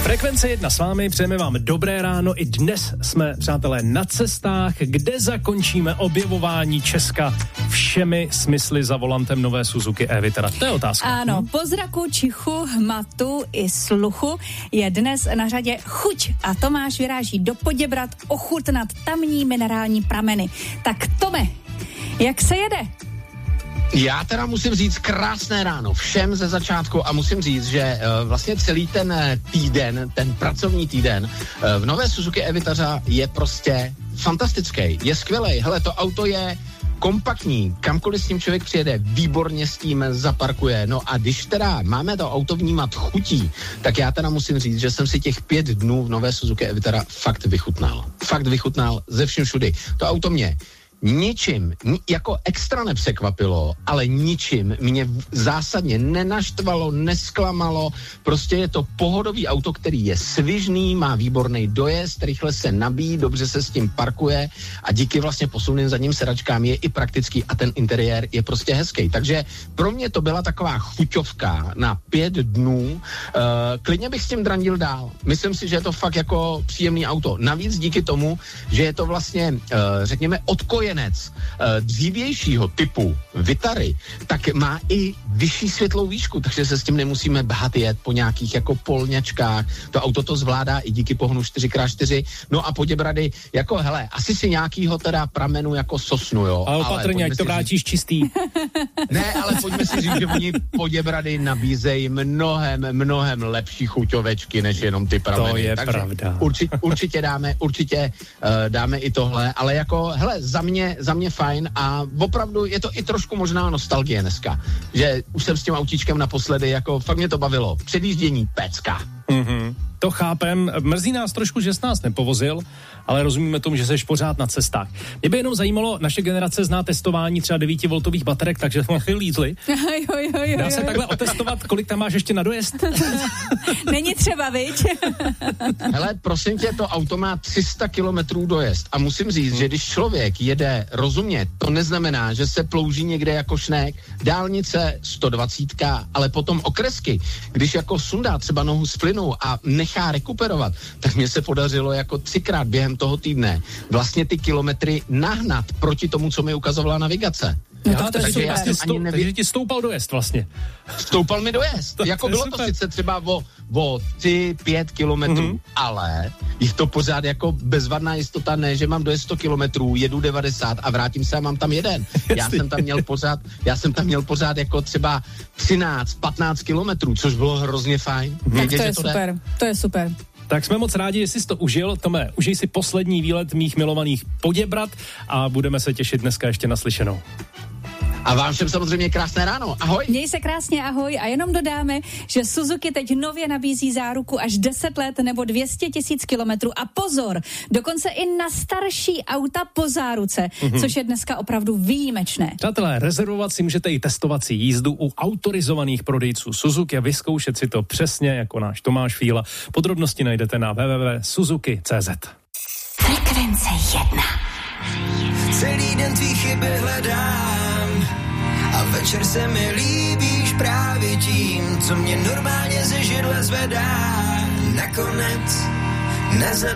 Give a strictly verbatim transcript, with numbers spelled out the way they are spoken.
Frekvence jedna s vámi, přejeme vám dobré ráno. I dnes jsme, přátelé, na cestách, kde zakončíme objevování Česka všemi smysly za volantem nové Suzuki e-Vitara. To je otázka. Ano, po zraku, čichu, hmatu i sluchu je dnes na řadě chuť a Tomáš vyráží do Poděbrad ochutnat tamní minerální prameny. Tak Tome, jak se jede? Já teda musím říct krásné ráno všem ze začátku a musím říct, že uh, vlastně celý ten týden, ten pracovní týden uh, v nové Suzuki e-Vitara je prostě fantastický, je skvělej. Hele, to auto je kompaktní, kamkoliv s tím člověk přijede, výborně s tím zaparkuje. No a když teda máme to auto vnímat chutí, tak já teda musím říct, že jsem si těch pět dnů v nové Suzuki e-Vitara fakt vychutnal. Fakt vychutnal ze všem všudy. To auto mě ničím, jako extra nepřekvapilo, ale ničím mě zásadně nenaštvalo, nesklamalo, prostě je to pohodový auto, který je svižný, má výborný dojezd, rychle se nabíjí, dobře se s tím parkuje a díky vlastně posunutým zadním sedačkám je i praktický a ten interiér je prostě hezký. Takže pro mě to byla taková chuťovka na pět dnů, uh, klidně bych s tím drandil dál. Myslím si, že je to fakt jako příjemný auto. Navíc díky tomu, že je to vlastně, uh, řekněme, odkojené dřívějšího typu Vitary, tak má i vyšší světlou výšku, takže se s tím nemusíme bát jet po nějakých jako polňačkách. To auto to zvládá i díky pohonu čtyři krát čtyři. No a Poděbrady, jako hele, asi si nějakýho teda pramenu jako sosnu, jo. Ale opatrně, ať to vrátíš říct... čistý. Ne, ale pojďme si říct, že oni Poděbrady nabízejí mnohem, mnohem lepší chuťovečky, než jenom ty prameny. To je takže pravda. Určitě, určitě dáme, určitě uh, dáme i tohle, ale jako, hele, za mě za mě fajn a opravdu je to i trošku možná nostalgie dneska, že už jsem s tím autíčkem naposledy, jako fakt mě to bavilo. Předjíždění pecka. Mm-hmm. To chápem. Mrzí nás trošku, že jsi nás nepovozil, ale rozumíme tomu, že jsi pořád na cestách. Mě by jenom zajímalo, naše generace zná testování třeba devítivoltových baterek, takže jsme lízli. Jo, jo, jo, Dá se jo. takhle otestovat, kolik tam máš ještě na dojezd? Není třeba, viď? Hele, prosím tě, to auto má tři sta kilometrů dojezd a musím říct, hmm. že když člověk jede rozumně, to neznamená, že se plouží někde jako šnek, dálnice sto dvacet, ale potom okresky, když jako sundá třeba nohu z plynu a nechá rekuperovat, tak mně se podařilo jako třikrát během toho týdne vlastně ty kilometry nahnat proti tomu, co mi ukazovala navigace. No, jo, to takže, takže, vlastně stou, neví... takže ti stoupal dojezd vlastně. Stoupal mi dojezd. To, jako to bylo super. to sice třeba o, o tři pět kilometrů, mm-hmm. ale je to pořád jako bezvadná jistota, ne, že mám dojezd sto kilometrů, jedu devadesát a vrátím se a mám tam jeden. Já jsem tam měl pořád, já jsem tam měl pořád jako třeba třináct patnáct kilometrů, což bylo hrozně fajn. Tak Vědět, to je to super, jde. to je super. Tak jsme moc rádi, že jsi to užil. Tome, užij si poslední výlet mých milovaných Poděbrad a budeme se těšit dneska ještě naslyšenou. A vám všem samozřejmě krásné ráno. Ahoj. Měj se krásně, ahoj. A jenom dodáme, že Suzuki teď nově nabízí záruku až deset let nebo dvě stě tisíc kilometrů. A pozor, dokonce i na starší auta po záruce, mm-hmm. což je dneska opravdu výjimečné. Přátelé, rezervovat si můžete i testovací jízdu u autorizovaných prodejců Suzuki a vyzkoušet si to přesně jako náš Tomáš Fíla. Podrobnosti najdete na w w w tečka suzuki tečka c z. Frekvence jedna. Celý den tvý chyby hledám a večer se mi líbíš právě tím, co mě normálně ze židle zvedá. Nakonec na zadek